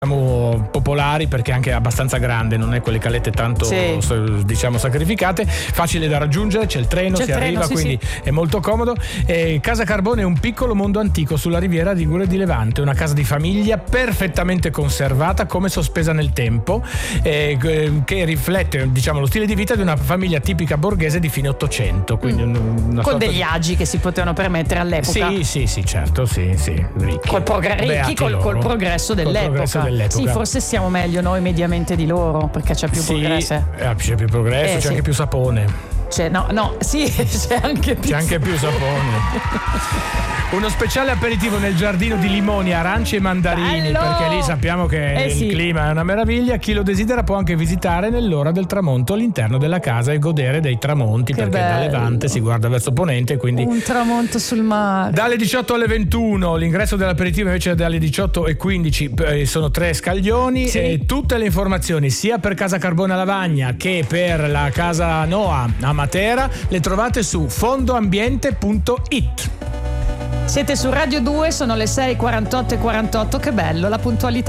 popolari, perché è anche abbastanza grande, non è quelle calette tanto diciamo sacrificate, facile da raggiungere, c'è il treno, si arriva, quindi è molto comodo. Casa Carbone è un piccolo mondo antico sulla riviera Ligure di Levante, una casa di famiglia perfettamente conservata, come sospesa nel tempo, che riflette, diciamo, lo stile di vita di una famiglia tipica borghese di fine Ottocento, quindi con degli agi che si potevano permettere all'epoca. Sì, certo, sì, ricchi. Col progresso dell'epoca. Sì, forse siamo meglio noi mediamente di loro, perché c'è più progresso. C'è più progresso, c'è anche più sapone. C'è anche più sapone. Uno speciale aperitivo nel giardino di limoni, arance e mandarini. Bello! Perché lì sappiamo che il clima è una meraviglia. Chi lo desidera può anche visitare nell'ora del tramonto all'interno della casa e godere dei tramonti, perché da Levante si guarda verso ponente, quindi un tramonto sul mare. Dalle 18 alle 21 l'ingresso dell'aperitivo, invece dalle 18:15 sono 3 scaglioni, e tutte le informazioni sia per Casa Carbone a Lavagna che per la Casa Noa a Matera le trovate su fondoambiente.it. Siete su Radio 2, sono le 6:48 e 48, che bello la puntualità.